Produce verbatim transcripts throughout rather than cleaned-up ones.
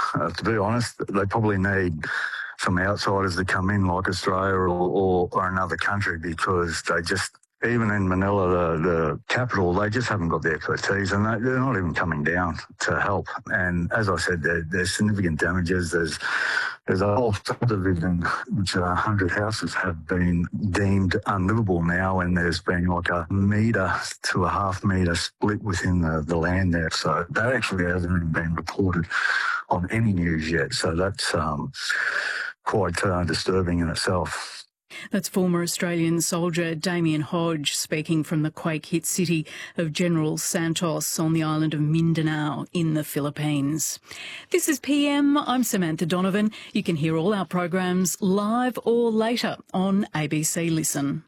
Uh, to be honest, they probably need some outsiders to come in like Australia or, or, or another country, because they just, even in Manila, the, the capital, they just haven't got the expertise, and they, they're not even coming down to help. And as I said, there, there's significant damages. There's there's a whole subdivision, which are one hundred houses, have been deemed unlivable now, and there's been like a metre to a half metre split within the, the land there. So that actually hasn't even been reported on any news yet. So that's um, quite uh, disturbing in itself. That's former Australian soldier Damien Hodge speaking from the quake-hit city of General Santos on the island of Mindanao in the Philippines. This is P M. I'm Samantha Donovan. You can hear all our programs live or later on A B C Listen.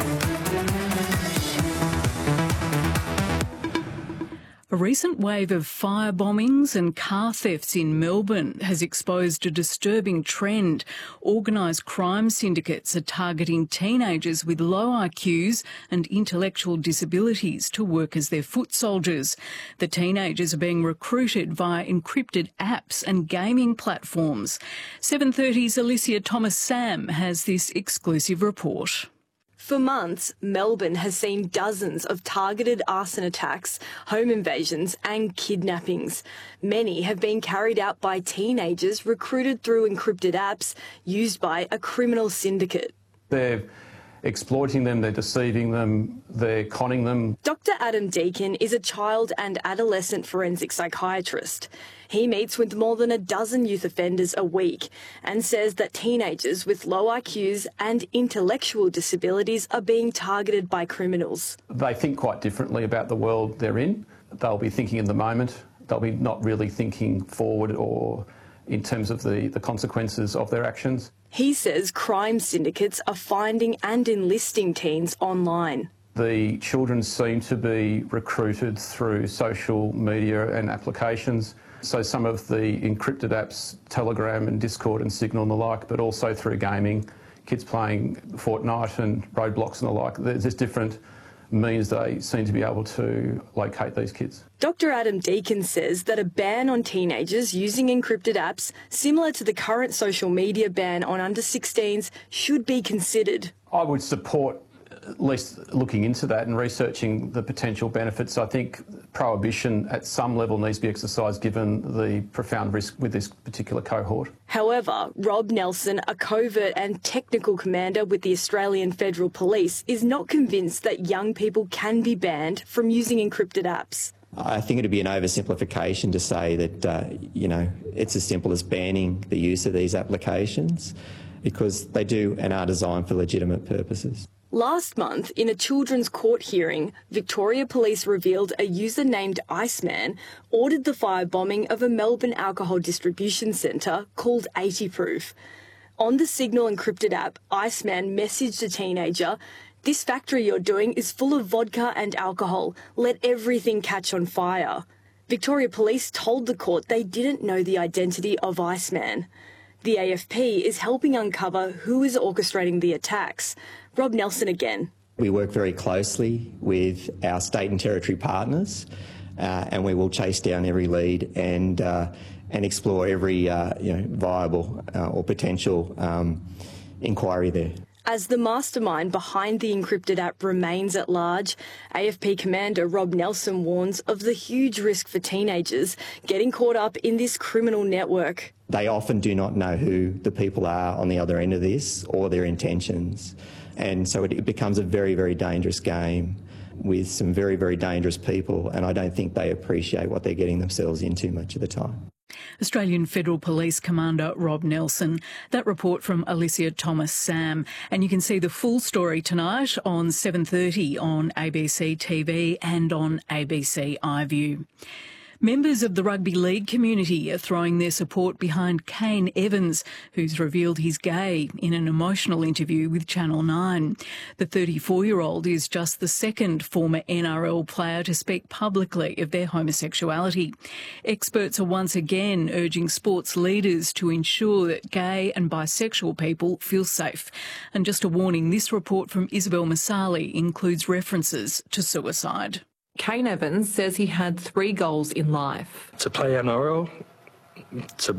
A recent wave of fire bombings and car thefts in Melbourne has exposed a disturbing trend. Organised crime syndicates are targeting teenagers with low I Qs and intellectual disabilities to work as their foot soldiers. The teenagers are being recruited via encrypted apps and gaming platforms. seven thirty's Alicia Thomas-Sam has this exclusive report. For months, Melbourne has seen dozens of targeted arson attacks, home invasions and kidnappings. Many have been carried out by teenagers recruited through encrypted apps used by a criminal syndicate. They're exploiting them, they're deceiving them, they're conning them. Doctor Adam Deakin is a child and adolescent forensic psychiatrist. He meets with more than a dozen youth offenders a week and says that teenagers with low I Qs and intellectual disabilities are being targeted by criminals. They think quite differently about the world they're in. They'll be thinking in the moment. They'll be not really thinking forward or in terms of the, the consequences of their actions. He says crime syndicates are finding and enlisting teens online. The children seem to be recruited through social media and applications. So some of the encrypted apps, Telegram and Discord and Signal and the like, but also through gaming, kids playing Fortnite and Roblox and the like. There's different means they seem to be able to locate these kids. Doctor Adam Deakin says that a ban on teenagers using encrypted apps, similar to the current social media ban on under sixteens, should be considered. I would support at least looking into that and researching the potential benefits. I think prohibition at some level needs to be exercised given the profound risk with this particular cohort. However, Rob Nelson, a covert and technical commander with the Australian Federal Police, is not convinced that young people can be banned from using encrypted apps. I think it would be an oversimplification to say that, uh, you know, it's as simple as banning the use of these applications, because they do and are designed for legitimate purposes. Last month, in a children's court hearing, Victoria Police revealed a user named Iceman ordered the firebombing of a Melbourne alcohol distribution centre called eighty proof. On the Signal encrypted app, Iceman messaged a teenager, "This factory you're doing is full of vodka and alcohol. Let everything catch on fire." Victoria Police told the court they didn't know the identity of Iceman. The A F P is helping uncover who is orchestrating the attacks. Rob Nelson again. We work very closely with our state and territory partners, uh, and we will chase down every lead and uh, and explore every uh, you know viable uh, or potential um, inquiry there. As the mastermind behind the encrypted app remains at large, A F P Commander Rob Nelson warns of the huge risk for teenagers getting caught up in this criminal network. They often do not know who the people are on the other end of this or their intentions. And so it becomes a very, very dangerous game with some very, very dangerous people, and I don't think they appreciate what they're getting themselves into much of the time. Australian Federal Police Commander Rob Nelson. That report from Alicia Thomas-Sam. And you can see the full story tonight on seven thirty on A B C T V and on A B C iView. Members of the rugby league community are throwing their support behind Kane Evans, who's revealed he's gay in an emotional interview with Channel nine. The thirty-four-year-old is just the second former N R L player to speak publicly of their homosexuality. Experts are once again urging sports leaders to ensure that gay and bisexual people feel safe. And just a warning, this report from Isabel Masali includes references to suicide. Kane Evans says he had three goals in life. To play N R L, to